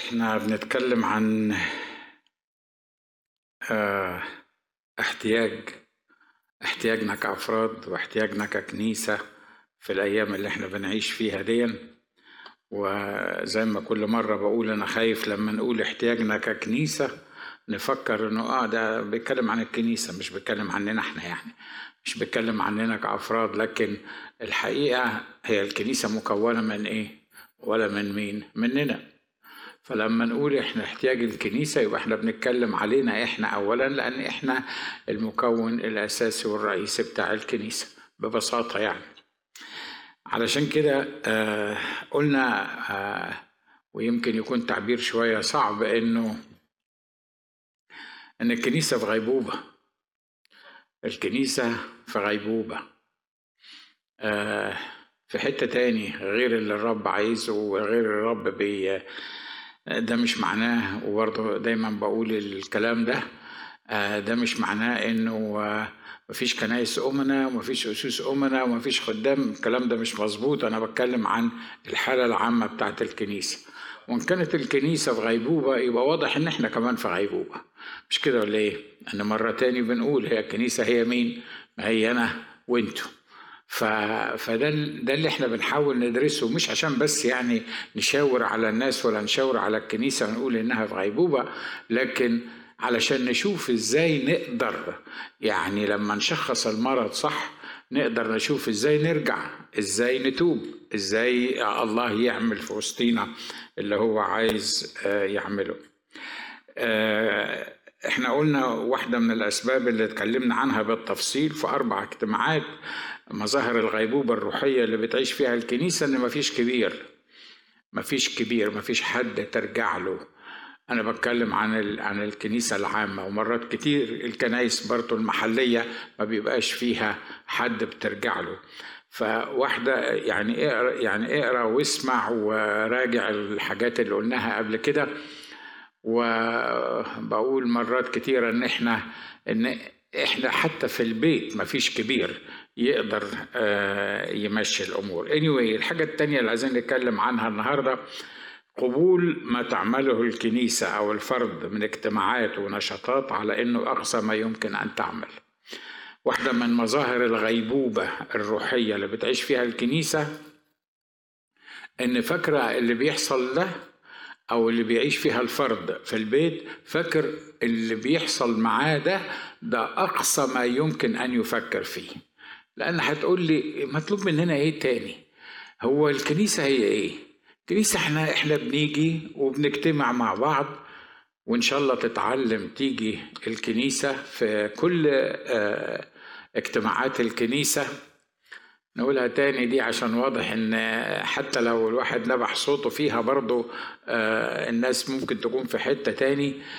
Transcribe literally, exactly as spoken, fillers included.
احنا بنتكلم عن آه، احتياج احتياجنا كأفراد واحتياجنا ككنيسة في الأيام اللي احنا بنعيش فيها دي. وزي ما كل مرة بقول أنا خايف لما نقول احتياجنا ككنيسة نفكر إنه آه ده بيتكلم عن الكنيسة، مش بيتكلم عننا احنا، يعني مش بيتكلم عننا كأفراد. لكن الحقيقة هي الكنيسة مكونة من إيه؟ ولا من مين؟ مننا. فلما نقول احنا احتياج الكنيسة يبقى احنا بنتكلم علينا احنا اولا، لان احنا المكون الاساسي والرئيسي بتاع الكنيسة ببساطة. يعني علشان كده آه قلنا آه ويمكن يكون تعبير شوية صعب انه ان الكنيسة في غيبوبة. الكنيسة في غيبوبة آه في حتة تاني غير اللي الرب عايزه وغير الرب بي ده مش معناه، وبرضه دايما بقول الكلام ده، ده مش معناه انه مفيش كنايس أمنا ومفيش أسوس أمنا ومفيش خدام. الكلام ده مش مظبوط. أنا بتكلم عن الحالة العامة بتاعت الكنيسة. وإن كانت الكنيسة في غيبوبة يبقى واضح إن إحنا كمان في غيبوبة، مش كده ولا إيه؟ أنا مرة تاني بنقول هي الكنيسة هي مين؟ ما هي أنا وإنتوا. ف... فده ده اللي احنا بنحاول ندرسه، مش عشان بس يعني نشاور على الناس ولا نشاور على الكنيسة ونقول إنها في غيبوبة، لكن علشان نشوف ازاي نقدر يعني لما نشخص المرض صح نقدر نشوف ازاي نرجع، ازاي نتوب، ازاي الله يعمل في وسطينا اللي هو عايز يعمله. احنا قلنا واحدة من الأسباب اللي اتكلمنا عنها بالتفصيل في أربع اجتماعات مظاهر الغيبوبة الروحية اللي بتعيش فيها الكنيسة، إن مفيش كبير مفيش كبير مفيش حد ترجع له. أنا بتكلم عن عن الكنيسة العامة، ومرات كتير الكنائس برضو المحلية ما بيبقاش فيها حد بترجع له. فواحدة يعني اقرأ يعني اقرأ واسمع وراجع الحاجات اللي قلناها قبل كده. وبقول مرات كتيرة ان احنا ان احنا حتى في البيت مفيش كبير يقدر يمشي الامور. anyway الحاجة التانية اللي عايزين نتكلم عنها النهاردة قبول ما تعمله الكنيسة أو الفرد من اجتماعات ونشاطات على أنه أقصى ما يمكن أن تعمل. واحدة من مظاهر الغيبوبة الروحية اللي بتعيش فيها الكنيسة أن فاكرة اللي بيحصل ده أو اللي بيعيش فيها الفرد في البيت، فاكر اللي بيحصل معاه ده ده أقصى ما يمكن أن يفكر فيه. لأن هتقول لي مطلوب مننا إيه تاني؟ هو الكنيسة هي إيه؟ الكنيسة احنا احنا بنيجي وبنجتمع مع بعض، وإن شاء الله تتعلم تيجي الكنيسة في كل اه اجتماعات الكنيسة. نقولها تاني دي عشان واضح ان حتى لو الواحد نبح صوته فيها برضو اه الناس ممكن تكون في حتة تاني.